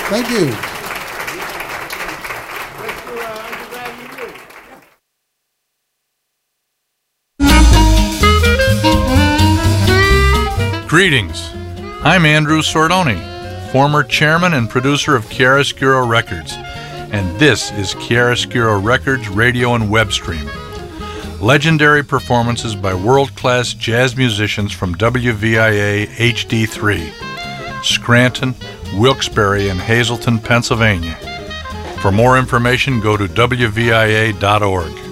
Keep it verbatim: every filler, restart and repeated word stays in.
Thank you. Greetings. I'm Andrew Sordoni, former chairman and producer of Chiaroscuro Records, and this is Chiaroscuro Records radio and web stream. Legendary performances by world-class jazz musicians from W V I A H D three, Scranton, Wilkes-Barre, and Hazleton, Pennsylvania. For more information, go to W V I A dot org.